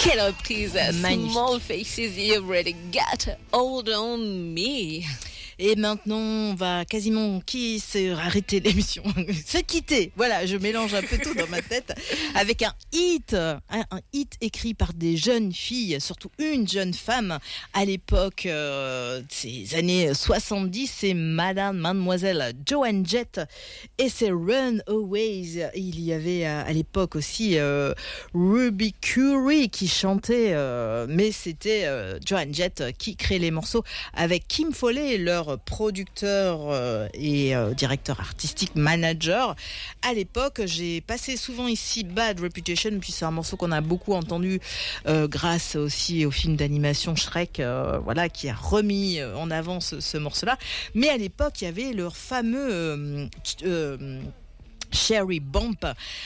Quelle reprise! Magnifique. Small Faces, you really got hold on me. Et maintenant, on va quasiment arrêter l'émission, se quitter. Voilà, je mélange un peu tout dans ma tête avec un hit écrit par des jeunes filles, surtout une jeune femme à l'époque, ces années 70, c'est mademoiselle Joan Jett et c'est Runaways. Il y avait à l'époque aussi Ruby Curry qui chantait, mais c'était Joan Jett qui créait les morceaux avec Kim Foley, leur producteur et directeur artistique, manager. À l'époque, j'ai passé souvent ici Bad Reputation, puis c'est un morceau qu'on a beaucoup entendu grâce aussi au film d'animation Shrek, voilà, qui a remis en avant ce morceau-là. Mais à l'époque, il y avait leur fameux Cherry Bump,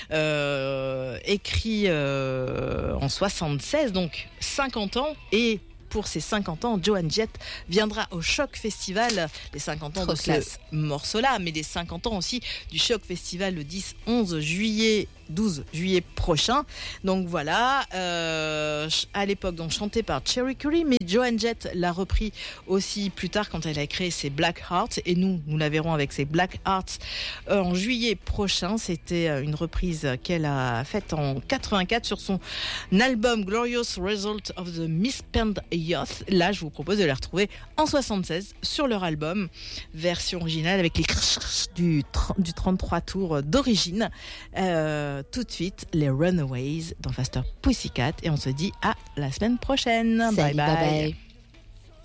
écrit en 76, donc 50 ans, et pour ses 50 ans, Joan Jett viendra au Choc Festival, les 50 ans de ce morceau-là, mais les 50 ans aussi du Choc Festival le 12 juillet prochain. Donc voilà, à l'époque donc chanté par Cherry Curry, mais Joan Jett l'a repris aussi plus tard quand elle a créé ses Black Hearts, et nous la verrons avec ses Black Hearts en juillet prochain. C'était une reprise qu'elle a faite en 84 sur son album Glorious Result of the Misspent Youth. Là, je vous propose de la retrouver en 76 sur leur album, version originale avec les du 33 tours d'origine. Tout de suite, les Runaways dans Faster Pussycat, et on se dit à la semaine prochaine. Salut, bye bye. bye bye.